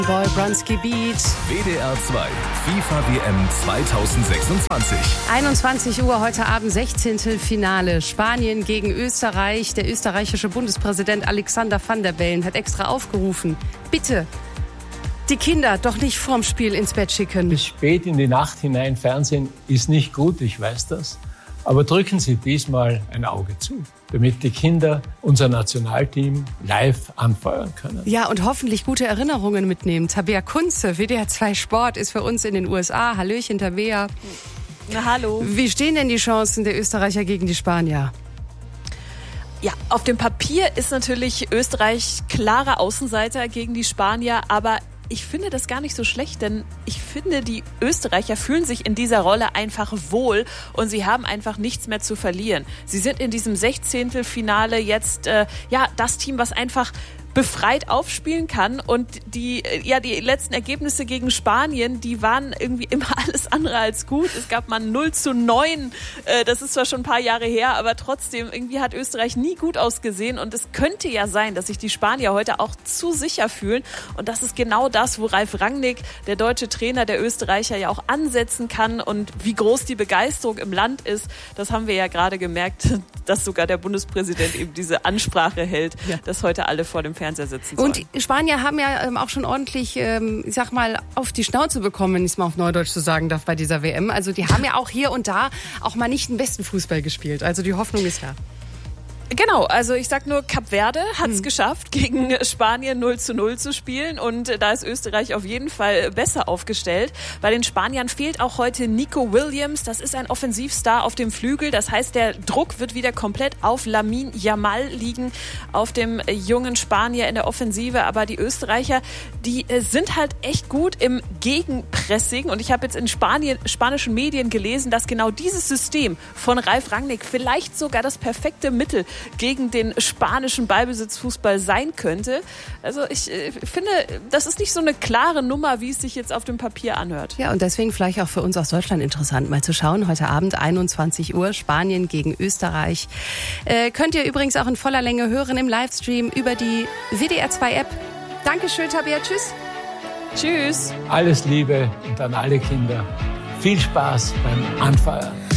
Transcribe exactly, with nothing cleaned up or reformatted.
Boy Bronski Beat. W D R zwei FIFA W M zweitausendsechsundzwanzig. einundzwanzig Uhr heute Abend, sechzehnte Finale. Spanien gegen Österreich. Der österreichische Bundespräsident Alexander Van der Bellen hat extra aufgerufen: Bitte, die Kinder doch nicht vorm Spiel ins Bett schicken. Bis spät in die Nacht hinein Fernsehen ist nicht gut, ich weiß das. Aber drücken Sie diesmal ein Auge zu, damit die Kinder unser Nationalteam live anfeuern können. Ja, und hoffentlich gute Erinnerungen mitnehmen. Tabea Kunze, W D R zwei Sport, ist für uns in den U S A. Hallöchen, Tabea. Na, hallo. Wie stehen denn die Chancen der Österreicher gegen die Spanier? Ja, auf dem Papier ist natürlich Österreich klarer Außenseiter gegen die Spanier, aber ich finde das gar nicht so schlecht, denn ich finde, die Österreicher fühlen sich in dieser Rolle einfach wohl und sie haben einfach nichts mehr zu verlieren. Sie sind in diesem Sechzehntelfinale jetzt äh, ja das Team, was einfach befreit aufspielen kann, und die ja die letzten Ergebnisse gegen Spanien, die waren irgendwie immer alles andere als gut. Es gab mal null zu neun, äh, das ist zwar schon ein paar Jahre her, aber trotzdem, irgendwie hat Österreich nie gut ausgesehen, und es könnte ja sein, dass sich die Spanier heute auch zu sicher fühlen, und das ist genau das, wo Ralf Rangnick, der deutsche Trainer der Österreicher, ja auch ansetzen kann, und wie groß die Begeisterung im Land ist, das haben wir ja gerade gemerkt, dass sogar der Bundespräsident eben diese Ansprache hält, ja, dass heute alle vor dem Fernseher sitzen sollen. Und die Spanier haben ja ähm, auch schon ordentlich, ähm, ich sag mal, auf die Schnauze bekommen, wenn ich es mal auf Neudeutsch so sagen darf, bei dieser W M. Also die haben ja auch hier und da auch mal nicht den besten Fußball gespielt. Also die Hoffnung ist ja. Genau, also ich sag nur, Kap Verde hat es hm. geschafft, gegen Spanien null zu null zu spielen, und da ist Österreich auf jeden Fall besser aufgestellt. Bei den Spaniern fehlt auch heute Nico Williams, das ist ein Offensivstar auf dem Flügel, das heißt, der Druck wird wieder komplett auf Lamine Yamal liegen, auf dem jungen Spanier in der Offensive, aber die Österreicher, die sind halt echt gut im Gegenpressing, und ich habe jetzt in Spanien, spanischen Medien gelesen, dass genau dieses System von Ralf Rangnick vielleicht sogar das perfekte Mittel gegen den spanischen Ballbesitzfußball sein könnte. Also ich äh, finde, das ist nicht so eine klare Nummer, wie es sich jetzt auf dem Papier anhört. Ja, und deswegen vielleicht auch für uns aus Deutschland interessant, mal zu schauen. Heute Abend einundzwanzig Uhr, Spanien gegen Österreich. Äh, könnt ihr übrigens auch in voller Länge hören im Livestream über die W D R zwei App. Dankeschön, Tabea. Tschüss. Tschüss. Alles Liebe und an alle Kinder. Viel Spaß beim Anfeuern.